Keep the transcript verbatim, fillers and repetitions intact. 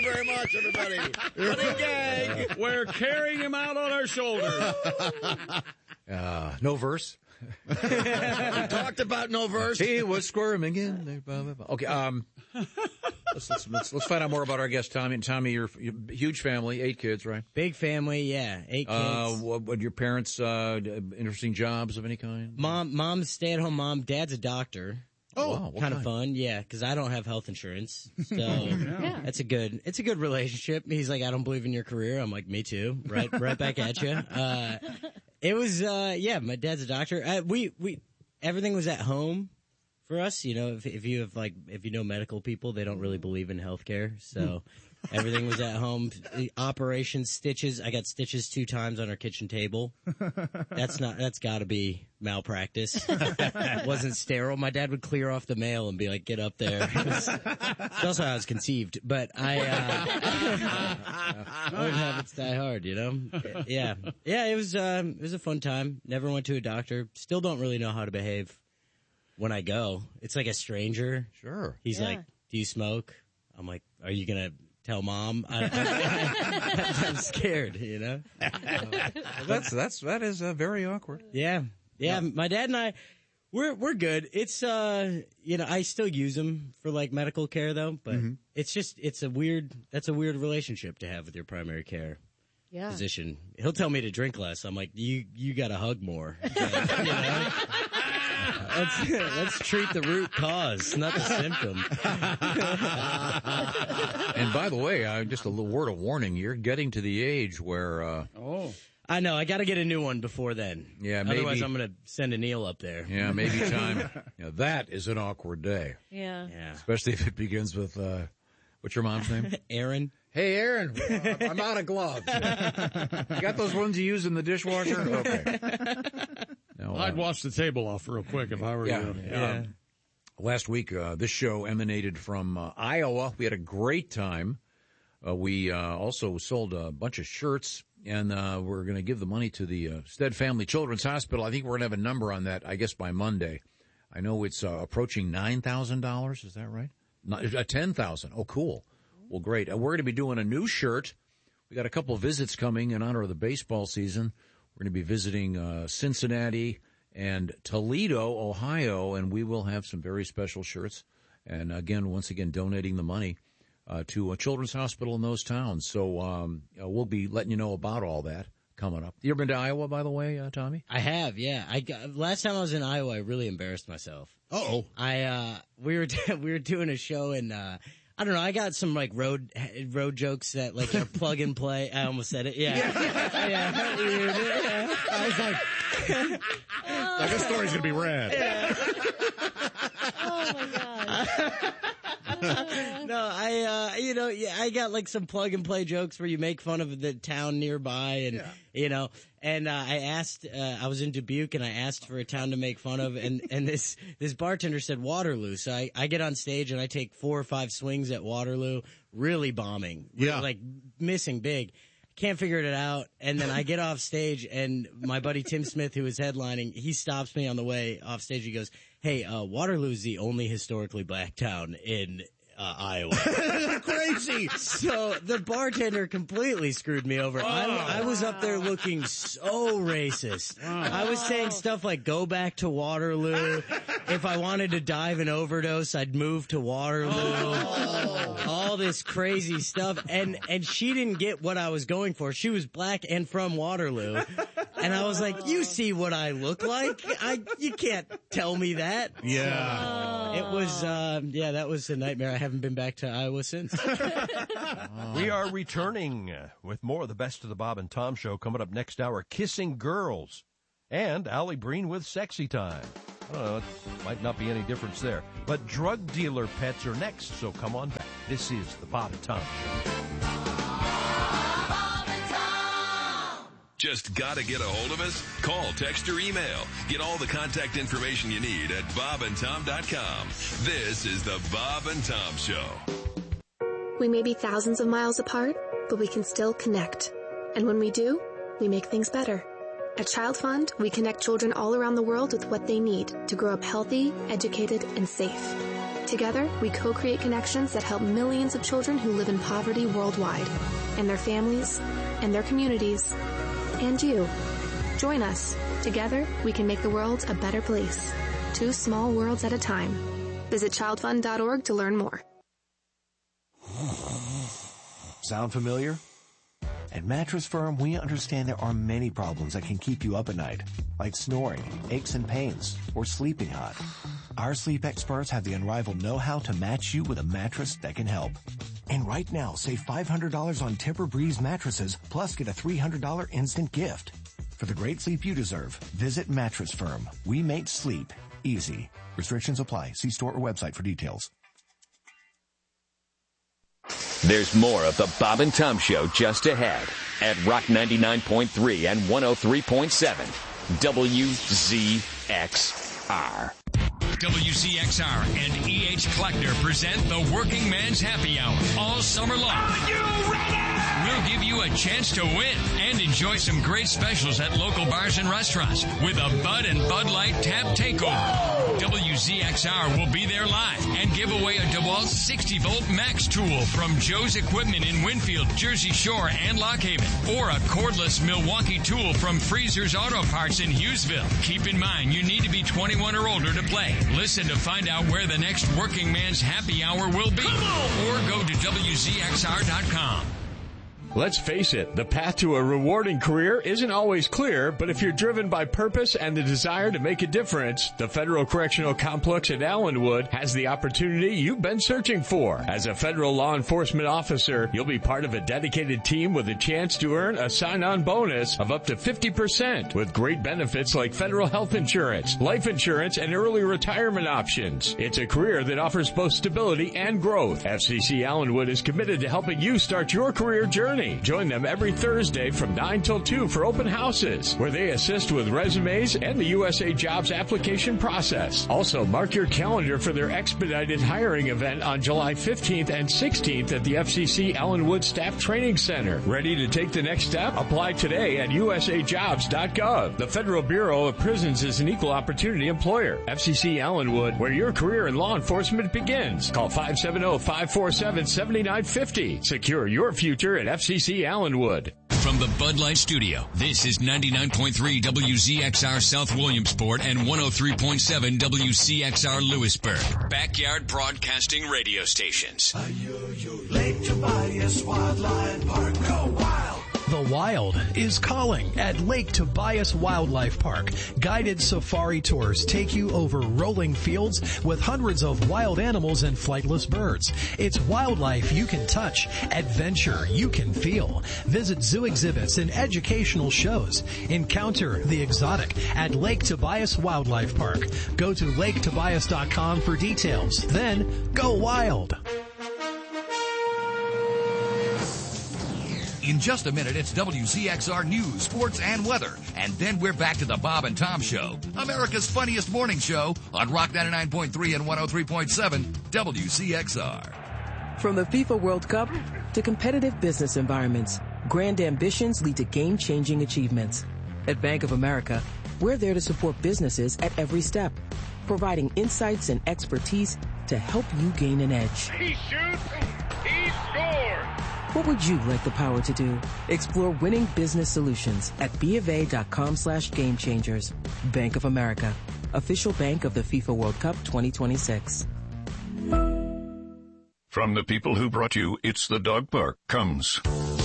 very much, everybody. Running gag. We're carrying him out on our shoulders. Uh, no verse. We talked about no verse. He was squirming in there. Blah, blah, blah. Okay, um, let's, let's, let's, let's find out more about our guest, Tommy. And Tommy, you're a huge family, eight kids, right? Big family, yeah, eight kids. Uh, what, what your parents, uh, interesting jobs of any kind? Mom, mom's stay-at-home mom. Dad's a doctor. Oh, wow, kind of fun, yeah, because I don't have health insurance, so yeah. that's a good. It's a good relationship. He's like, I don't believe in your career. I'm like, me too. Right, right back at you. Uh, it was, uh, yeah. My dad's a doctor. Uh, we we everything was at home for us. You know, if if you have like if you know medical people, they don't really believe in healthcare, so. Everything was at home. Operations, stitches. I got stitches two times on our kitchen table. That's not, that's gotta be malpractice. Wasn't sterile. My dad would clear off the mail and be like, get up there. It's also how I was conceived. But I, uh, old habits die hard, you know? Yeah. Yeah, it was, um, it was a fun time. Never went to a doctor. Still don't really know how to behave when I go. It's like a stranger. Sure. He's Yeah. like, do you smoke? I'm like, are you gonna tell mom? I, I, I'm scared, you know? Uh, that's, that's, that is uh, very awkward. Yeah. Yeah. My dad and I, we're, we're good. It's, uh, you know, I still use them for like medical care though, but Mm-hmm. it's just, it's a weird, that's a weird relationship to have with your primary care Yeah. physician. He'll tell me to drink less. I'm like, you, you gotta hug more. You know? Let's, let's treat the root cause, not the symptom. And by the way, uh, just a little word of warning, you're getting to the age where, uh, Oh. I know, I gotta get a new one before then. Yeah, maybe- Otherwise I'm gonna send a Neil up there. yeah, maybe time. You know, that is an awkward day, Yeah. Yeah. especially if it begins with, uh, what's your mom's name? Aaron? Hey, Aaron, uh, I'm out of gloves. You got those ones you use in the dishwasher? Okay. Now, I'd uh, wash the table off real quick if I were Yeah. you. Yeah. last week, uh, this show emanated from uh, Iowa. We had a great time. Uh, we uh, also sold a bunch of shirts, and uh, we're going to give the money to the uh, Stead Family Children's Hospital. I think we're going to have a number on that, I guess, by Monday. I know it's uh, approaching nine thousand dollars. Is that right? Not, uh, ten thousand dollars. Oh, cool. Well, great. Uh, we're going to be doing a new shirt. We got a couple of visits coming in honor of the baseball season. We're going to be visiting uh, Cincinnati and Toledo, Ohio, and we will have some very special shirts. And again, once again, donating the money uh, to a children's hospital in those towns. So um, uh, we'll be letting you know about all that coming up. You ever been to Iowa, by the way, uh, Tommy? I have, yeah. I got, last time I was in Iowa, I really embarrassed myself. Uh-oh. I uh we were we were doing a show in uh I don't know, I got some like road road jokes that like are plug and play. I almost said it. Yeah. Yeah. yeah. yeah. I was like oh. This story's going to be rad. Yeah. Oh my god. No, I, uh, you know, yeah, I got like some plug and play jokes where you make fun of the town nearby and, yeah. you know, and, uh, I asked, uh, I was in Dubuque and I asked for a town to make fun of and, and this, this bartender said Waterloo. So I, I get on stage and I take four or five swings at Waterloo, really bombing. Yeah. Like missing big. Can't figure it out. And then I get off stage and my buddy Tim Smith, who is headlining, he stops me on the way off stage. He goes, hey, uh, Waterloo is the only historically black town in uh, Iowa. Crazy. So the bartender completely screwed me over. Oh, I, I was up there looking so racist. Oh. I was saying stuff like, go back to Waterloo. If I wanted to dive and overdose, I'd move to Waterloo. Oh. All this crazy stuff. And, and she didn't get what I was going for. She was black and from Waterloo. And I was like, you see what I look like? I, you can't tell me that. Yeah. So it was, uh, yeah, that was a nightmare. I haven't been back to Iowa since. We are returning with more of the best of the Bob and Tom Show coming up next hour. Kissing Girls and Allie Breen with Sexy Time. I don't know, it might not be any difference there. But drug dealer pets are next, so come on back. This is the Bob and Tom Show. Just gotta get a hold of us? Call, text, or email. Get all the contact information you need at bob and tom dot com. This is the Bob and Tom Show. We may be thousands of miles apart, but we can still connect. And when we do, we make things better. At Child Fund, we connect children all around the world with what they need to grow up healthy, educated, and safe. Together, we co-create connections that help millions of children who live in poverty worldwide, and their families, and their communities, and you. Join us. Together, we can make the world a better place. Two small worlds at a time. Visit child fund dot org to learn more. Sound familiar? At Mattress Firm, we understand there are many problems that can keep you up at night, like snoring, aches and pains, or sleeping hot. Our sleep experts have the unrivaled know-how to match you with a mattress that can help. And right now, save five hundred dollars on Tempur-Breeze mattresses, plus get a three hundred dollars instant gift. For the great sleep you deserve, visit Mattress Firm. We make sleep easy. Restrictions apply. See store or website for details. There's more of the Bob and Tom Show just ahead at Rock ninety-nine point three and one oh three point seven W Z X R. W Z X R and E H Kleckner present the Working Man's Happy Hour all summer long. Are you ready? We'll give you a chance to win and enjoy some great specials at local bars and restaurants with a Bud and Bud Light Tap Takeover. W Z X R will be there live and give away a DeWalt sixty volt Max tool from Joe's Equipment in Winfield, Jersey Shore, and Lock Haven, or a cordless Milwaukee tool from Freezer's Auto Parts in Hughesville. Keep in mind, you need to be twenty-one or older to play. Listen to find out where the next Working Man's Happy Hour will be, or go to W Z X R dot com. Let's face it, the path to a rewarding career isn't always clear, but if you're driven by purpose and the desire to make a difference, the Federal Correctional Complex at Allenwood has the opportunity you've been searching for. As a federal law enforcement officer, you'll be part of a dedicated team with a chance to earn a sign-on bonus of up to fifty percent with great benefits like federal health insurance, life insurance, and early retirement options. It's a career that offers both stability and growth. F C C Allenwood is committed to helping you start your career journey. Join them every Thursday from nine till two for open houses, where they assist with resumes and the U S A Jobs application process. Also, mark your calendar for their expedited hiring event on July fifteenth and sixteenth at the F C C Allenwood Staff Training Center. Ready to take the next step? Apply today at U S A jobs dot gov. The Federal Bureau of Prisons is an equal opportunity employer. F C C Allenwood, where your career in law enforcement begins. Call five seven zero, five four seven, seven nine five zero. Secure your future at F C C Allenwood. From the Bud Light Studio, this is ninety-nine point three W Z X R South Williamsport and one oh three point seven W C X R Lewisburg. Backyard Broadcasting Radio Stations. Lake Tobias Wildlife Park. Go wild! The Wild is calling at Lake Tobias Wildlife Park. Guided safari tours take you over rolling fields with hundreds of wild animals and flightless birds. It's wildlife you can touch, adventure you can feel. Visit zoo exhibits and educational shows. Encounter the exotic at Lake Tobias Wildlife Park. Go to lake tobias dot com for details. Then go wild. In just a minute, it's W Z X R News, Sports, and Weather. And then we're back to the Bob and Tom Show, America's funniest morning show on Rock ninety-nine point three and one oh three point seven W C X R. From the FIFA World Cup to competitive business environments, grand ambitions lead to game-changing achievements. At Bank of America, we're there to support businesses at every step, providing insights and expertise to help you gain an edge. He shoots, he scores! What would you like the power to do? Explore winning business solutions at bofa.com slash game changers. Bank of America, official bank of the FIFA World Cup twenty twenty-six. From the people who brought you It's the Dog Park comes